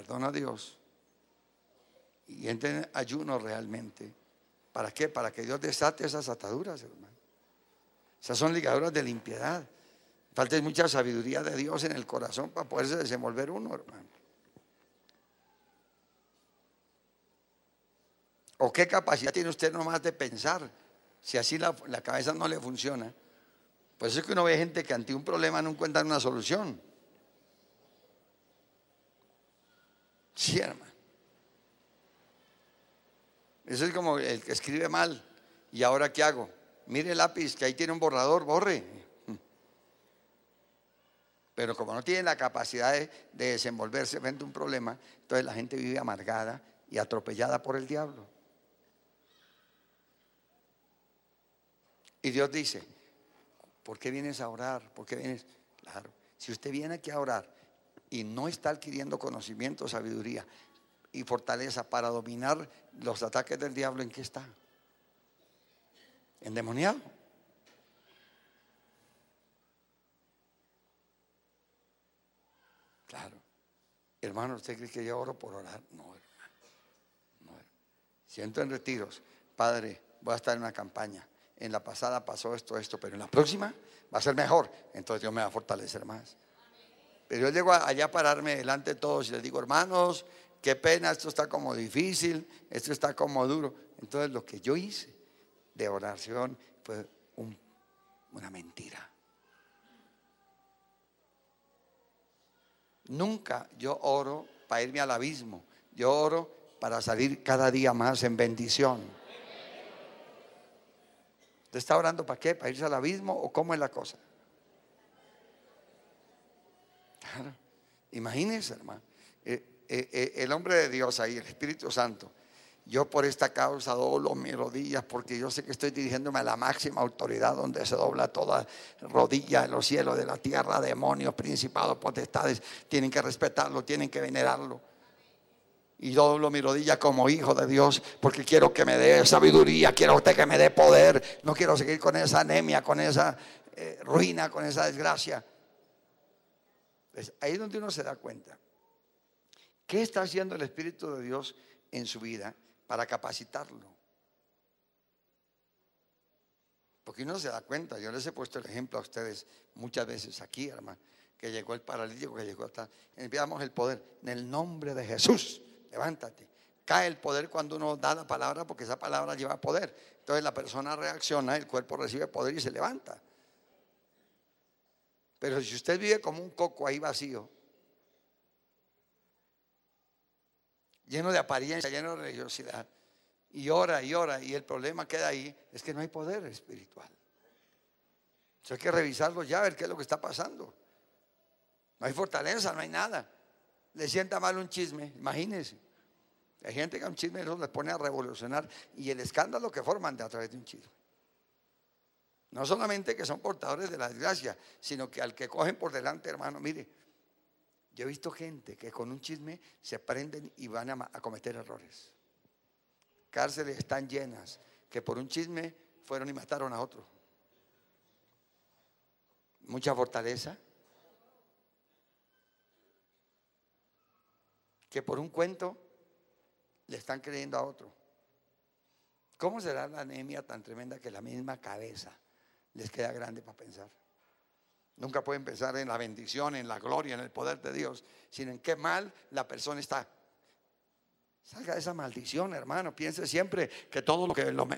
perdón a Dios y entren en ayuno realmente. ¿Para qué? Para que Dios desate esas ataduras, hermano. Esas son ligaduras de la impiedad. Falta mucha sabiduría de Dios en el corazón para poderse desenvolver uno, hermano. ¿O qué capacidad tiene usted nomás de pensar? Si así la cabeza no le funciona. Por eso es que uno ve gente que ante un problema no encuentran una solución. Sí, hermano. Eso es como el que escribe mal. ¿Y ahora qué hago? Mire el lápiz, que ahí tiene un borrador, borre. Pero como no tiene la capacidad de desenvolverse frente a un problema, entonces la gente vive amargada y atropellada por el diablo. Y Dios dice, ¿por qué vienes a orar? ¿Por qué vienes? Claro, si usted viene aquí a orar y no está adquiriendo conocimiento, sabiduría y fortaleza para dominar los ataques del diablo, ¿en qué está? Endemoniado. Claro. Hermano, ¿usted cree que yo oro por orar? No, hermano. No. Siento en retiros. Padre, voy a estar en una campaña. En la pasada pasó esto, pero en la próxima va a ser mejor. Entonces Dios me va a fortalecer más. Pero yo llego allá a pararme delante de todos y les digo, hermanos, qué pena, esto está como difícil, esto está como duro. Entonces lo que yo hice de oración fue una mentira. Nunca yo oro para irme al abismo. Yo oro para salir cada día más en bendición. ¿Usted está orando para qué? ¿Para irse al abismo o cómo es la cosa? Claro. Imagínense, hermano. El hombre de Dios ahí, el Espíritu Santo. Yo por esta causa doblo mis rodillas porque yo sé que estoy dirigiéndome a la máxima autoridad donde se dobla toda rodilla en los cielos, de la tierra, demonios, principados, potestades. Tienen que respetarlo, tienen que venerarlo. Y yo doblo mi rodilla como hijo de Dios porque quiero que me dé sabiduría, quiero usted que me dé poder. No quiero seguir con esa anemia, con esa ruina, con esa desgracia. Pues ahí es donde uno se da cuenta. ¿Qué está haciendo el Espíritu de Dios en su vida para capacitarlo? Porque uno se da cuenta. Yo les he puesto el ejemplo a ustedes muchas veces aquí, hermano, que llegó el paralítico, que llegó hasta, enviamos el poder en el nombre de Jesús. Levántate. Cae el poder cuando uno da la palabra, porque esa palabra lleva poder. Entonces la persona reacciona, el cuerpo recibe poder y se levanta. Pero si usted vive como un coco ahí vacío, lleno de apariencia, lleno de religiosidad, y ora, y el problema queda ahí, es que no hay poder espiritual. Entonces hay que revisarlo ya, ver qué es lo que está pasando. No hay fortaleza, no hay nada. Le sienta mal un chisme, imagínense. Hay gente que a un chisme eso les pone a revolucionar, y el escándalo que forman a través de un chisme. No solamente que son portadores de la desgracia, sino que al que cogen por delante, hermano, mire, yo he visto gente que con un chisme se prenden y van a cometer errores. Cárceles están llenas que por un chisme fueron y mataron a otro. Mucha fortaleza. Que por un cuento le están creyendo a otro. ¿Cómo será la anemia tan tremenda que la misma cabeza les queda grande para pensar? Nunca pueden pensar en la bendición, en la gloria, en el poder de Dios, sino en qué mal la persona está. Salga de esa maldición, hermano. Piense siempre que todo.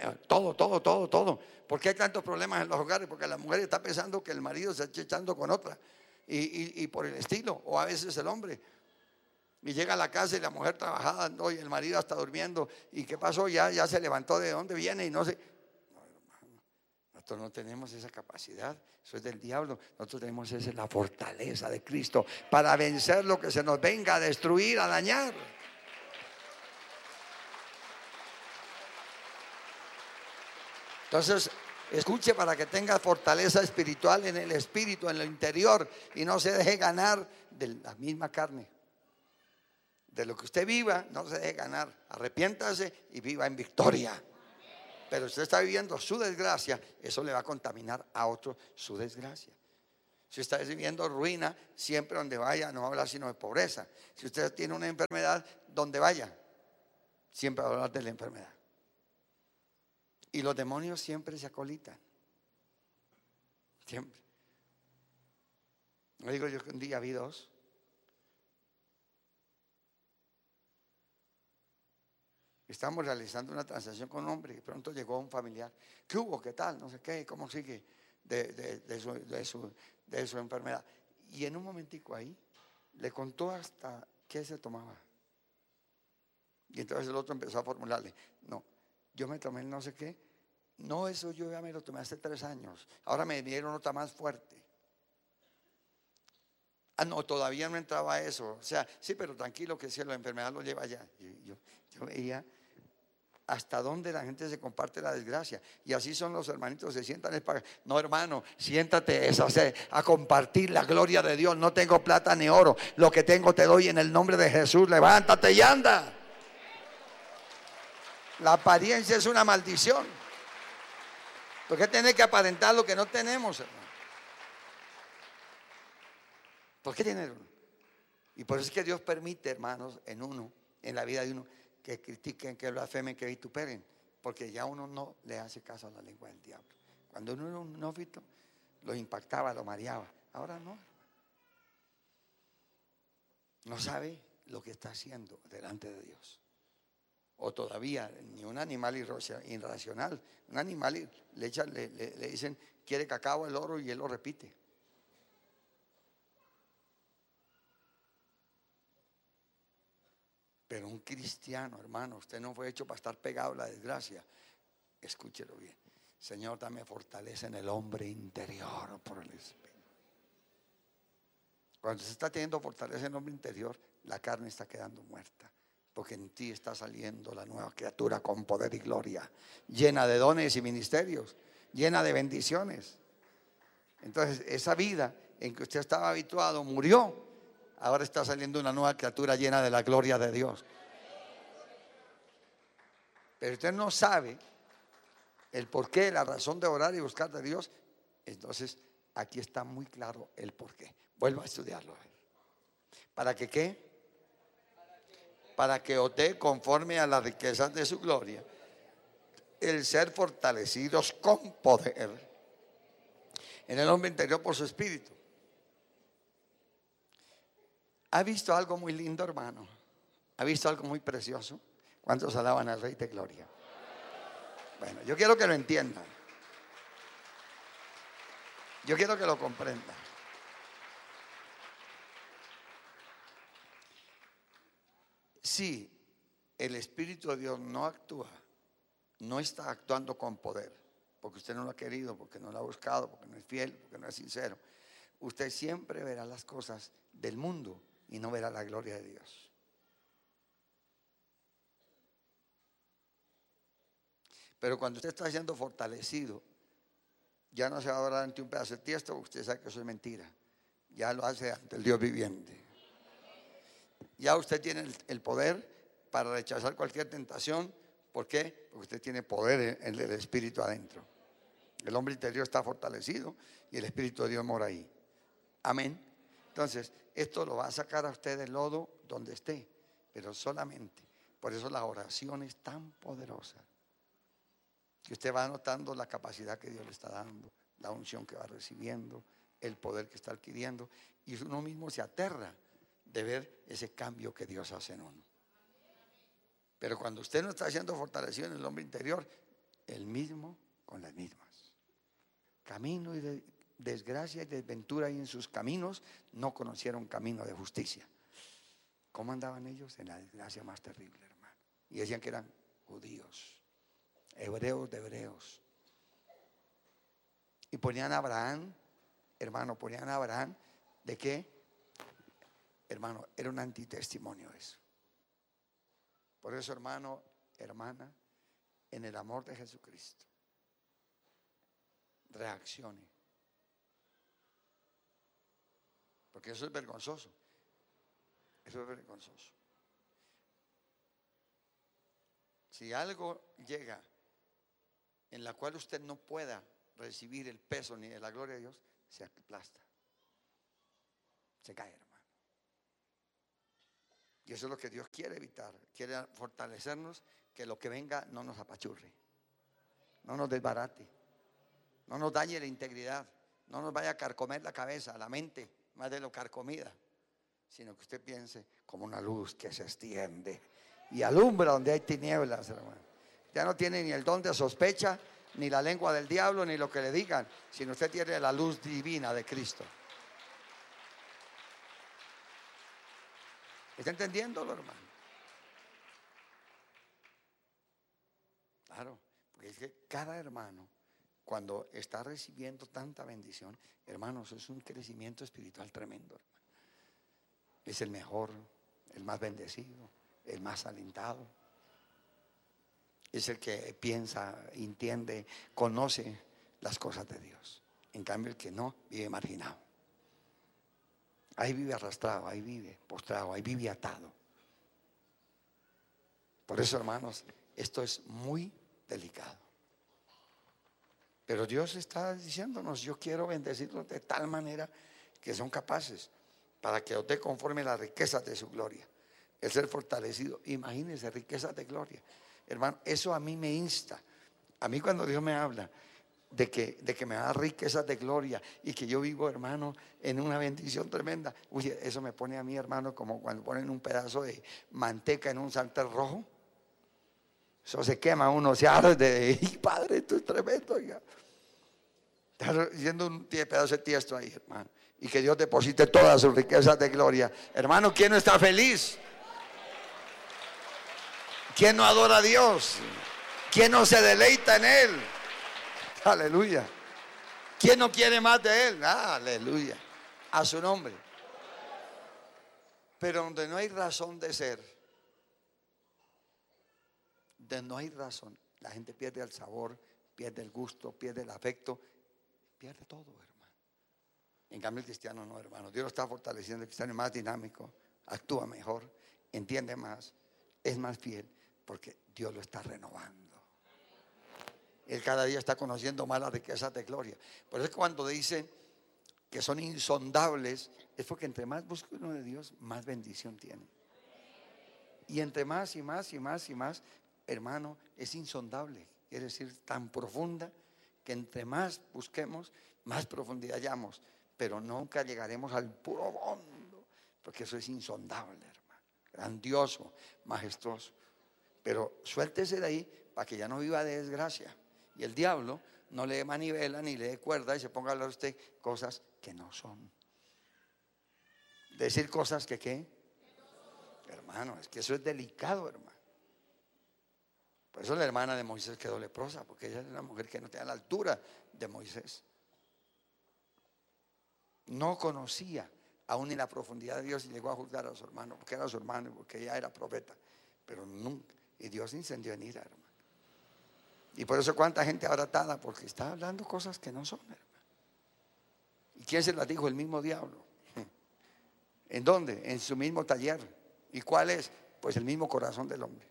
¿Por qué hay tantos problemas en los hogares? Porque la mujer está pensando que el marido se está echando con otra y por el estilo, o a veces el hombre. Y llega a la casa y la mujer trabajando y el marido está durmiendo. ¿Y qué pasó? Ya se levantó, de dónde viene y no sé. No, hermano, nosotros no tenemos esa capacidad. Eso es del diablo. Nosotros tenemos esa, la fortaleza de Cristo para vencer lo que se nos venga a destruir, a dañar. Entonces, escuche para que tenga fortaleza espiritual en el espíritu, en el interior, y no se deje ganar de la misma carne. De lo que usted viva, no se deje ganar. Arrepiéntase y viva en victoria. Pero usted está viviendo su desgracia, eso le va a contaminar a otro su desgracia. Si usted está viviendo ruina, siempre donde vaya no va a hablar sino de pobreza. Si usted tiene una enfermedad, donde vaya, siempre va a hablar de la enfermedad. Y los demonios siempre se acolitan. Siempre. No digo yo que un día vi dos. Estamos realizando una transacción con un hombre y pronto llegó un familiar. ¿Qué hubo? ¿Qué tal? No sé qué. ¿Cómo sigue de su enfermedad? Y en un momentico ahí le contó hasta qué se tomaba. Y entonces el otro empezó a formularle: no, yo me tomé el no sé qué. No, eso yo ya me lo tomé hace 3 años. Ahora me dieron otra más fuerte. Ah, no, todavía no entraba eso. O sea, sí, pero tranquilo que si la enfermedad lo lleva allá. Yo veía hasta dónde la gente se comparte la desgracia. Y así son los hermanitos, se sientan para... No, hermano, siéntate a compartir la gloria de Dios. No tengo plata ni oro, lo que tengo te doy en el nombre de Jesús. Levántate y anda. La apariencia es una maldición. ¿Por qué tener que aparentar lo que no tenemos, hermano? ¿Por qué tener uno? Y por eso es que Dios permite, hermanos, en la vida de uno, que critiquen, que blasfemen, que vituperen, porque ya uno no le hace caso a la lengua del diablo. Cuando uno era un neófito, lo impactaba, lo mareaba. Ahora no. No sabe lo que está haciendo delante de Dios. O todavía, ni un animal irracional. Un animal le dicen, quiere cacao, el oro, y él lo repite. Pero un cristiano, hermano, usted no fue hecho para estar pegado a la desgracia. Escúchelo bien. Señor, dame fortaleza en el hombre interior por el Espíritu. Cuando se está teniendo fortaleza en el hombre interior, la carne está quedando muerta, porque en ti está saliendo la nueva criatura con poder y gloria, llena de dones y ministerios, llena de bendiciones. Entonces, esa vida en que usted estaba habituado murió. Ahora está saliendo una nueva criatura llena de la gloria de Dios. Pero usted no sabe el porqué, la razón de orar y buscar de Dios. Entonces, aquí está muy claro el porqué. Vuelva a estudiarlo. ¿Para que qué? Para que usted, conforme a las riquezas de su gloria, el ser fortalecidos con poder en el hombre interior por su espíritu. ¿Ha visto algo muy lindo, hermano? ¿Ha visto algo muy precioso? ¿Cuántos alaban al Rey de Gloria? Bueno, yo quiero que lo entiendan. Yo quiero que lo comprendan. Si el Espíritu de Dios no actúa, no está actuando con poder, porque usted no lo ha querido, porque no lo ha buscado, porque no es fiel, porque no es sincero, usted siempre verá las cosas del mundo y no verá la gloria de Dios. Pero cuando usted está siendo fortalecido, ya no se va a adorar ante un pedazo de tiesto, usted sabe que eso es mentira. Ya lo hace ante el Dios viviente. Ya usted tiene el poder para rechazar cualquier tentación. ¿Por qué? Porque usted tiene poder en el Espíritu adentro. El hombre interior está fortalecido y el Espíritu de Dios mora ahí. Amén. Entonces, esto lo va a sacar a usted del lodo donde esté, pero solamente. Por eso la oración es tan poderosa, que usted va notando la capacidad que Dios le está dando, la unción que va recibiendo, el poder que está adquiriendo, y uno mismo se aterra de ver ese cambio que Dios hace en uno. Pero cuando usted no está siendo fortalecido en el hombre interior, el mismo con las mismas. Camino y de desgracia y desventura, y en sus caminos no conocieron camino de justicia. ¿Cómo andaban ellos? En la desgracia más terrible, hermano. Y decían que eran judíos, hebreos de hebreos. Y ponían a Abraham, hermano, ponían a Abraham, ¿de qué? Hermano, era un antitestimonio eso. Por eso, hermano, hermana, en el amor de Jesucristo, reaccione. Porque eso es vergonzoso. Eso es vergonzoso. Si algo llega en la cual usted no pueda recibir el peso ni de la gloria de Dios, se aplasta. Se cae, hermano. Y eso es lo que Dios quiere evitar. Quiere fortalecernos, que lo que venga no nos apachurre, no nos desbarate, no nos dañe la integridad, no nos vaya a carcomer la cabeza, la mente, más de lo carcomida, sino que usted piense como una luz que se extiende y alumbra donde hay tinieblas, hermano. Ya no tiene ni el don de sospecha, ni la lengua del diablo, ni lo que le digan, sino usted tiene la luz divina de Cristo. ¿Está entendiéndolo, hermano? Claro, porque es que cada hermano, cuando está recibiendo tanta bendición, hermanos, es un crecimiento espiritual tremendo, hermano. Es el mejor, el más bendecido, el más alentado. Es el que piensa, entiende, conoce las cosas de Dios. En cambio, el que no, vive marginado. Ahí vive arrastrado, ahí vive postrado, ahí vive atado. Por eso, hermanos, esto es muy delicado. Pero Dios está diciéndonos: yo quiero bendecirlos de tal manera que son capaces, para que os dé conforme las riquezas de su gloria, el ser fortalecido. Imagínense, riquezas de gloria, hermano. Eso a mí me insta. A mí, cuando Dios me habla de que me da riquezas de gloria y que yo vivo, hermano, en una bendición tremenda, uy, eso me pone a mí, hermano, como cuando ponen un pedazo de manteca en un sartén rojo. Eso se quema, uno se arde. Y Padre, esto es tremendo, oiga. Está yendo un pedazo de tiesto ahí, hermano. Y que Dios deposite todas sus riquezas de gloria. Hermano, ¿quién no está feliz? ¿Quién no adora a Dios? ¿Quién no se deleita en Él? Aleluya. ¿Quién no quiere más de Él? Aleluya. A su nombre. Pero donde no hay razón de ser, donde no hay razón, la gente pierde el sabor, pierde el gusto, pierde el afecto, pierde todo, hermano. En cambio, el cristiano no, hermano. Dios lo está fortaleciendo. El cristiano es más dinámico, actúa mejor, entiende más, es más fiel, porque Dios lo está renovando. Él cada día está conociendo más las riquezas de gloria. Por eso, cuando dicen que son insondables, es porque entre más busca uno de Dios, más bendición tiene. Y entre más y más y más y más, hermano, es insondable. Quiere decir, tan profunda, que entre más busquemos, más profundidad hallamos. Pero nunca llegaremos al puro fondo, porque eso es insondable, hermano. Grandioso, majestuoso. Pero suéltese de ahí para que ya no viva de desgracia. Y el diablo no le dé manivela ni le dé cuerda y se ponga a hablar a usted cosas que no son. Decir cosas que ¿qué? Hermano, es que eso es delicado, hermano. Por eso la hermana de Moisés quedó leprosa, porque ella era una mujer que no tenía la altura de Moisés. No conocía aún ni la profundidad de Dios y llegó a juzgar a su hermano, porque era su hermano y porque ella era profeta. Pero nunca, y Dios incendió en ira, hermano. Y por eso cuánta gente ahora atada, porque está hablando cosas que no son, hermano. ¿Y quién se las dijo? El mismo diablo. ¿En dónde? En su mismo taller. ¿Y cuál es? Pues el mismo corazón del hombre.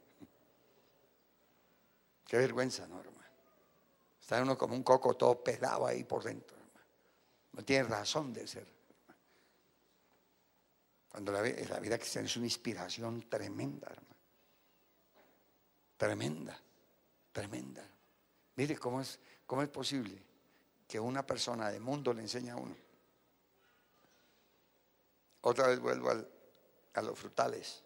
Qué vergüenza, ¿no, hermano? Está uno como un coco todo pelado ahí por dentro, hermano. No tiene razón de ser, hermano. Cuando la vida cristiana es una inspiración tremenda, hermano. Tremenda, tremenda. Mire cómo es posible que una persona de mundo le enseñe a uno. Otra vez vuelvo a los frutales.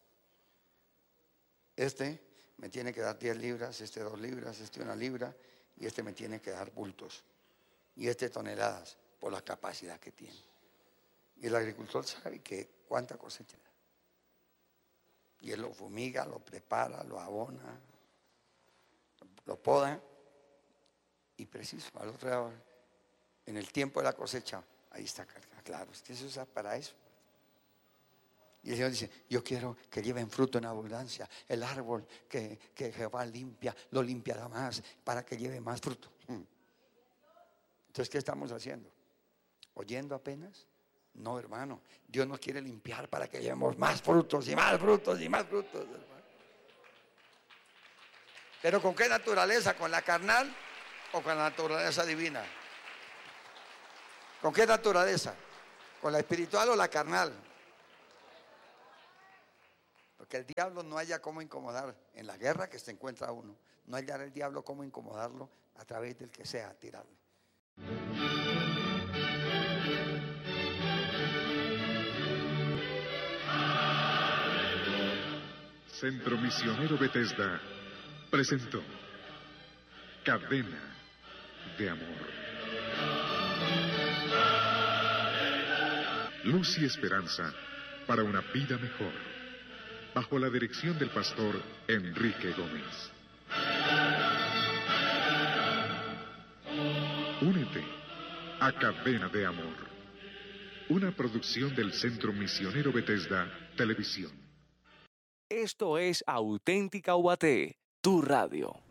Este me tiene que dar 10 libras, este 2 libras, este 1 libra, y este me tiene que dar bultos, y este toneladas, por la capacidad que tiene. Y el agricultor sabe que cuánta cosecha da. Y él lo fumiga, lo prepara, lo abona, lo poda, y preciso, al otro lado, en el tiempo de la cosecha, ahí está cargado. Claro, es que eso es para eso. Y el Señor dice: yo quiero que lleven fruto en abundancia. El árbol que Jehová limpia, lo limpiará más para que lleve más fruto. Entonces, ¿qué estamos haciendo? ¿Oyendo apenas? No, hermano. Dios nos quiere limpiar para que llevemos más frutos y más frutos y más frutos, hermano. ¿Pero con qué naturaleza? ¿Con la carnal o con la naturaleza divina? ¿Con qué naturaleza? ¿Con la espiritual o la carnal? Porque el diablo no haya cómo incomodar. En la guerra que se encuentra uno, no hallar el diablo cómo incomodarlo a través del que sea, tirarle. Centro Misionero Bethesda presentó Cadena de Amor. Luz y esperanza para una vida mejor, bajo la dirección del pastor Enrique Gómez. Únete a Cadena de Amor, una producción del Centro Misionero Bethesda Televisión. Esto es Auténtica UAT, tu radio.